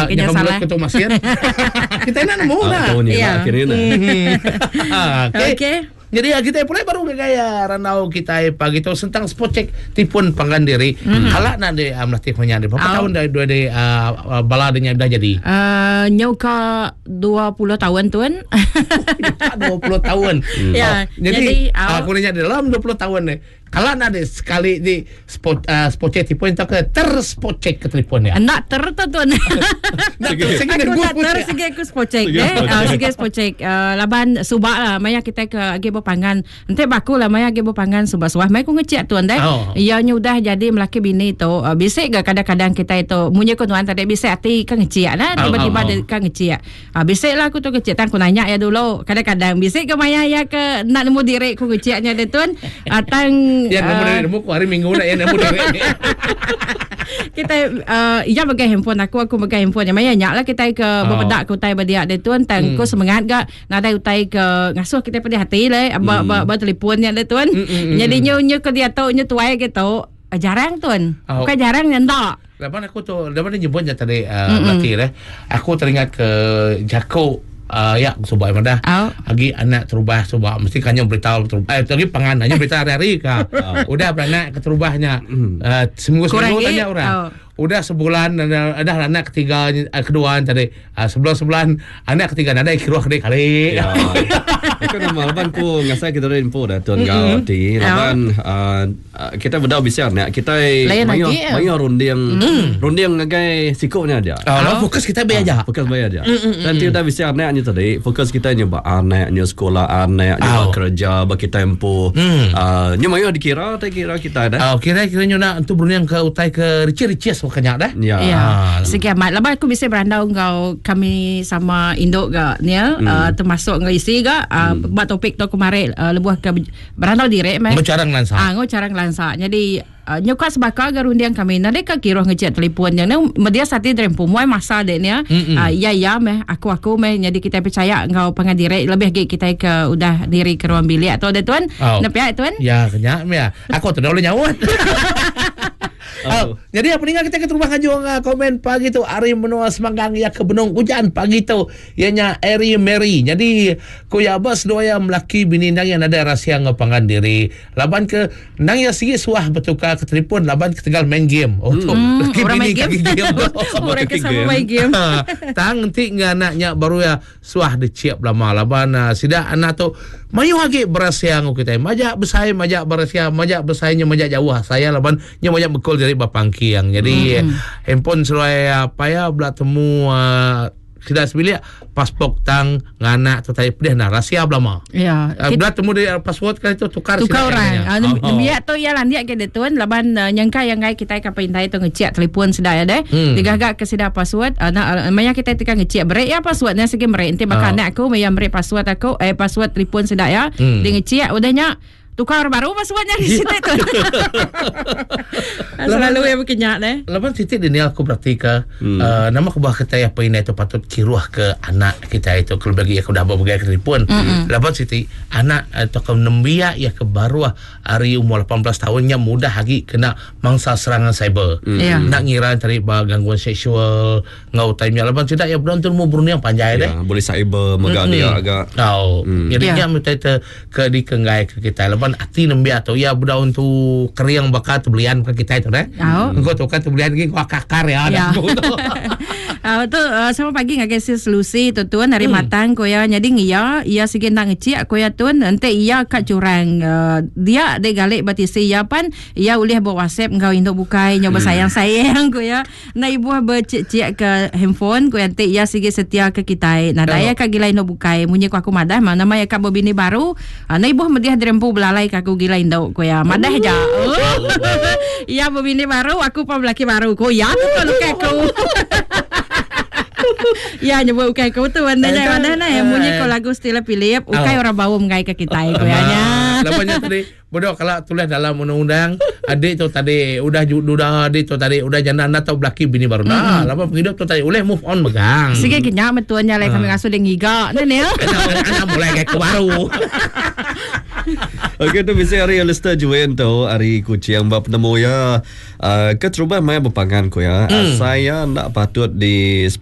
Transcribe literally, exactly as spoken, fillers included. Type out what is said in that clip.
uh, kena salah. Ketua Masjid. Kita nak nemu lah. Oh, ni Ya. lah akhirnya nak. Okey. Okey. Jadi kita pulai baru gaya ranau kita pagi tu tentang spot check tipun panggan diri. Mm-hmm. Halak nak de uh, melatih menyandi. Berapa Oh. tahun dah dua de uh, baladanya dah jadi? Uh, Nyuka dua puluh tahun tuan. dua puluh tahun. Ya, Oh, jadi, jadi, uh, uh, aku nanya dalam dua puluh tahun ni. Kalau nak ada sekali di spot uh, spot check tipun tak ke ter spot check ke telefon ya. Nak ter tu tuan. Nak Sige. sige Aku nak ter sige aku spocek Sige, deh. spocek. Ah sige spocek. Uh, laban subak lah maya kita ke agi berpangan. Nanti baku lah maya agi berpangan subak-subak. Maya aku ngecek tuan deh. Oh. Ianya udah jadi melaki bini tu. Uh, bisik gak kadang-kadang kita itu munyi ku tuan tadi bisik hati kan ngecek lah. Tiba-tiba Oh, oh, oh. dia kan ngecek. Ah bisik lah aku tu ngecek tan aku nanya ya dulu. Kadang-kadang bisik ke maya ya ke nak nemu diri ku ngeceknya deh tuan. Atang Ya nemu diri nemu hari minggu nak ya nemu diri. Kita uh, ia pakai handphone aku aku pakai handphone yang maya nyak lah kita ke Oh. berpedak ke utai berdiak dia tuan tang ko semangat gak nak ada utai ke ngasuh kita pada hati le ba ba ba telefonnya dia tuan jadi nyu nyu ke dia tahu nyu tuai gitu uh, jarang tuan Oh. bukan jarang ndak. Lepas aku tu, lepas dia nyebutnya tadi uh, melatih eh. Aku teringat ke Jako uh, ya subah mana. Oh. Agi anak terubah subah mesti kanya beritahu terubah. Eh lagi pangan hanya beritahu hari-hari ka. Udah beranak keterubahnya. Uh, seminggu seminggu Kurang tanya eh? orang. Oh. Udah sebulan ada ada anak ketiga uh, kedua tadi. Uh, sebulan sebulan anak ketiga ada kira kali kali. Ya. Itu nama laban ku ngasai kita ada info dah tuan kau ti laban uh, uh, kita berdau bicara nak kita Lain mayo lagi, ya. mayo runding runding ngagai sikupnya dia. Oh, lah, fokus kita bayar aja. Fokus bayar dia. Dan kita bicara nak ni tadi fokus kita nyoba anak nyo sekolah anak nyoba Oh. kerja bagi tempo. Hmm. Uh, nyo mayo dikira tak kira kita dah. Oh, kira-kira nak untuk berniang ke utai ke ricis-ricis makanya dah. Ya. Ya, Ah. sekian mat. Lepas aku bisa berandau kau kami sama Indok gak ni uh, termasuk ngau isi gak uh, buat topik tu kemarin uh, lebuh ke berandau direk meh. Bercarang lansa. Ah, ngau cara lansa. Jadi uh, nyuka sebaka garundiang kami nade ka kiro ngecek telefon yang media sati drempu muai masa dek ni uh, ya ya meh aku aku meh jadi kita percaya ngau pengadirek lebih gig kita ke udah diri ke ruang bilik atau ada tuan. Oh. Napi tuan? Ya, kenyak ya. Aku tu dah boleh nyawat. Oh, jadi apa tinggal kita ke rumah kajong uh, komen pagi tu Ari menua semanggang ya ke benung hujan pagi tu ianya Eri Mary. Jadi kuya bos doya melaki bini nang yang ada rahsia ngapangan diri. Laban ke nang ya sigi suah bertukar ke telefon laban ke tinggal main game. Oh tu. Hmm, Laki orang bini main game. kaki game. Orang ke sama main game. Ha, tang nanti anaknya baru ya suah diciap lama laban uh, sida anak tu mayu lagi berahsia ngau kita. Majak besai majak berahsia majak besainya majak jauh saya laban nya majak bekol dari bapangki yang jadi mm-hmm. handphone seluai apa ya belah temu uh, tidak sebilik pasport tang ngana tu tadi pedih nah rahsia belama. Ya. Uh, belah temu dari password kali tu tukar Tukar orang. Ah, oh, oh. Biar tu ya landia ke detuan laban uh, nyangka yang ngai kita ka pintai tu ngecek telefon sedaya deh. Hmm. Digagak ke sida password. Uh, nah, uh, maya kita tika ngecek break ya passwordnya segi break. Nanti bakal Oh. nak aku maya break password aku eh password telefon sedaya. Hmm. Dia ngecek udahnya tukar baru passwordnya di situ tu. Selalu yang berkenyak deh. Lepas titik ini aku berarti ke Hmm. uh, nama kebah kita yang pina itu patut kiruah ke anak kita itu kalau bagi aku dah berbagai ke telefon. Lepas titik anak atau ke nembia ya ke baru hari umur lapan belas tahunnya mudah lagi kena mangsa serangan cyber. Ya. Nak ngira cari bah gangguan seksual ngau time lepas tidak ya berontul mu burung yang panjai deh. Ya, boleh cyber megak dia agak. Oh, Hmm. jadi Ya. dia minta te ke di kengai ke kita. Lepas hati nembia tu ya budak untuk keriang bakal tu belian ke kita itu deh. Oh. Engkau tu kan tu belian ke kau kakar ya. Ya. dah. Ah tu uh, sama pagi ngagai si solusi tu tuan hari hmm. matang ko ya jadi ngia ia sige nak ngecik ko ya tuan nanti ia kat curang uh, dia de galik batisi ya pan ia ulih bawa WhatsApp engkau induk bukai nyoba hmm. sayang-sayang ko ya na ibu bercik-cik ke handphone ko nanti ia sige setia ke kita nah daya ka gila induk bukai munyi ko aku madah mana maya ka bini baru uh, na ibu mediah drempu belalai ka aku gila induk ko ya madah ja oh. Ia bini baru aku pun lelaki baru ko ya tu kalau aku ya nyebut ukai kau tu andanya mana nah yang bunyi kau lagu Stella Philip ukai orang bau mengai ke kita ko ya nya. Lepasnya tadi bodoh kalau tulis dalam undang-undang adik tu tadi udah udah adik tu tadi udah janda atau belaki bini baru nah lepas penghidup tu tadi boleh move on megang. Sige kenya metuanya lai kami ngasuh deng giga nah ni. Anak mulai kayak ke baru. Okey tu bisa hari Alistair Juwen tu hari kucing bab nemu ya uh, keteruban mai berpangan ko ya. Uh, saya nak patut di